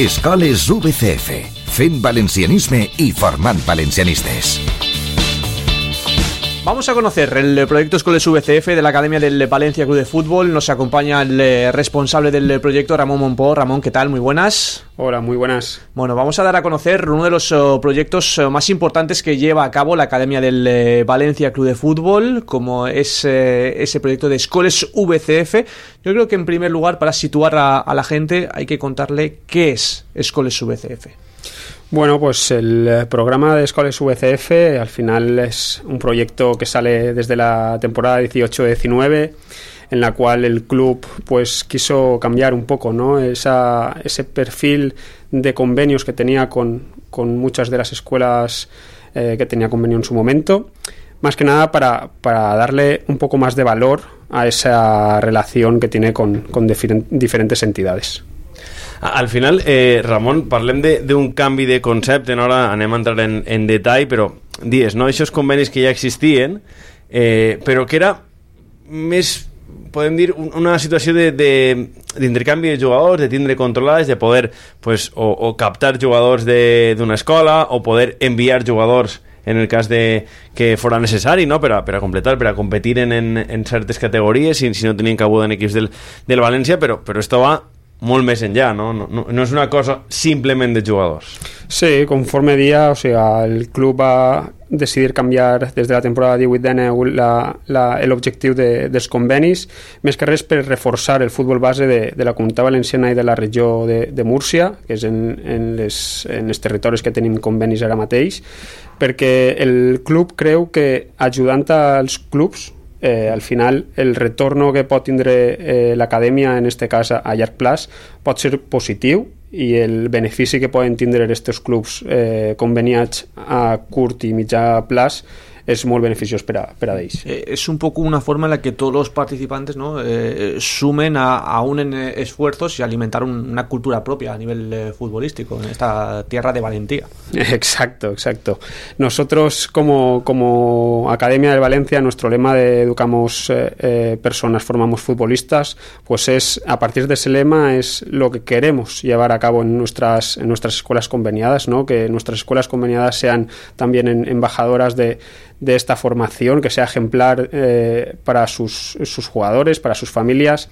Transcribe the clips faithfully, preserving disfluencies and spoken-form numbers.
Escoles U B C F, fent valencianisme y formant valencianistes. Vamos a conocer el proyecto Escoles U B C F de la Academia del Valencia Club de Fútbol. Nos acompaña el responsable del proyecto, Ramón Monpó. Ramón, ¿qué tal? Muy buenas. Hola, muy buenas. Bueno, vamos a dar a conocer uno de los uh, proyectos uh, más importantes que lleva a cabo la Academia del uh, Valencia Club de Fútbol, como es uh, ese proyecto de Escoles U B C F. Yo creo que en primer lugar, para situar a, a la gente, hay que contarle qué es Escoles U B C F. Bueno, pues el programa de Escoles U B C F al final es un proyecto que sale desde la temporada dieciocho diecinueve, en la cual el club pues quiso cambiar un poco, ¿no? Esa, ese perfil de convenios que tenía con, con muchas de las escuelas eh, que tenía convenio en su momento, más que nada para, para darle un poco más de valor a esa relación que tiene con, con diferent, diferentes entidades. Al final, eh, Ramon, parlem d'un canvi de concepte, no? Ara anem a entrar en, en detall, però dies, no? Aquests convenis que ja existien, eh, però que era més, podem dir, una situació de, de, d'intercanvi de jugadors, de tindre controlats, de poder pues, o, o captar jugadors d'una escola o poder enviar jugadors en el cas de que fora necessari, no? per, a, per a completar, per a competir en, en, en certes categories, si, si no tenien cabuda en equips del, del València, però, però esto va molt més enllà, ¿no? No, no, no és una cosa simplement de jugadors. Sí, conforme dia, o sea, el club va decidir canviar des de la temporada divuit dinou l'objectiu de, dels convenis, més que res per reforçar el futbol base de, de la Comunitat Valenciana i de la regió de, de Múrcia, que és en, en, les, en els territoris que tenim convenis ara mateix, perquè el club creu que ajudant als clubs Eh, al final el retorno que pot tindre eh, l'acadèmia, en este cas a llarg plaç, pot ser positiu, i el benefici que poden tindre aquests clubs eh, conveniats a curt i mitjà plaç es molt beneficiós per a, per a ells. Eh, es un poco una forma en la que todos los participantes, ¿no? eh, sumen a, aún en esfuerzos y alimentar un, una cultura propia a nivel eh, futbolístico en esta tierra de valentía. Exacto, exacto. Nosotros como, como Academia del Valencia, nuestro lema de educamos eh, eh, personas, formamos futbolistas, pues es, a partir de ese lema es lo que queremos llevar a cabo en nuestras, en nuestras escuelas conveniadas, ¿no? Que nuestras escuelas conveniadas sean también en, embajadoras de de esta formación, que sea ejemplar eh, para sus, sus jugadores, para sus familias,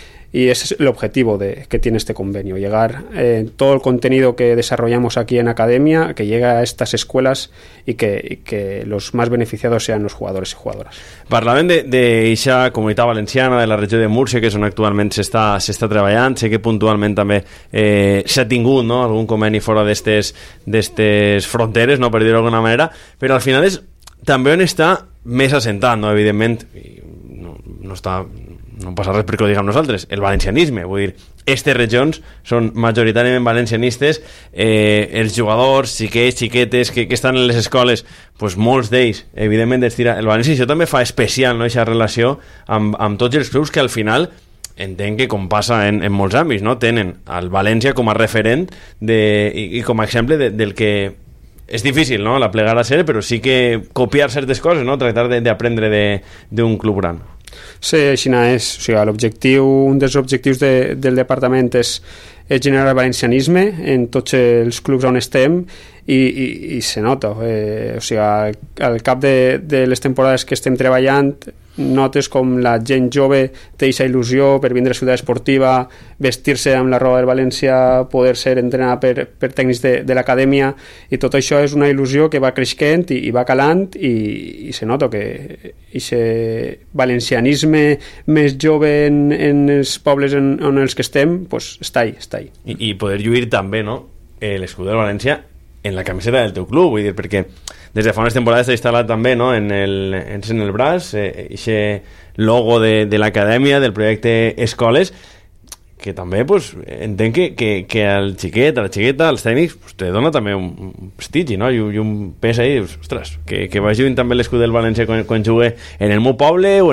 y ese es el objetivo de, que tiene este convenio, llegar eh, todo el contenido que desarrollamos aquí en Academia, que llegue a estas escuelas y que, y que los más beneficiados sean los jugadores y jugadoras. Parlaven d'eixa comunitat valenciana, de la regió de Múrcia, que és on actualment s'està s'està treballant. Sé que puntualment també eh, s'ha tingut, no?, algun conveni fora d'estes d'estes fronteres, no?, per dir-ho d'alguna manera, però al final és també on està més assentat, no? Evidentment, no, no, està, no passa res perquè ho diguem nosaltres, el valencianisme, vull dir, aquestes regions són majoritàriament valencianistes, eh, els jugadors, xiquets, xiquetes que, que estan en les escoles, pues molts d'ells, evidentment, estira el València, i això també fa especial, no?, aquesta relació amb, amb tots els clubs que al final entenc que, com passa en, en molts àmbits, no?, tenen el València com a referent de, i, i com a exemple de, del que és difícil, no?, la plegar a ser, però sí que copiar certes coses, no?, tractar d'aprendre d'un club gran. Sí, així és. O sigui, l'objectiu, un dels objectius de, del departament és, és generar valencianisme en tots els clubs on estem, i, i, i se nota. Eh, o sigui, al, al cap de, de les temporades que estem treballant, notes com la gent jove té aquesta il·lusió per vindre a Ciutat Esportiva, vestir-se amb la roba del València, poder ser entrenat per, per tècnics de, de l'acadèmia, i tot això és una il·lusió que va creixent i, i va calant, i, i se nota que aquest valencianisme més jove en, en els pobles en, en els que estem, pues, està ahí, està ahí. I, i poder lluir també, no?, l'escut del València en la camiseta del teu club, vull dir, perquè des de fa unes temporades s'ha instal·lat també, no?, en el, en el braç, aquest eh, logo de, de l'acadèmia, del projecte Escoles, que també pues, entenc que, que, que al xiquet, a la xiqueta, als tècnics, pues, te dona també un, un prestigi, no?, i, i un pes ahí, ostres, que, que va jugar també l'escut del València quan, quan jugué en el meu poble o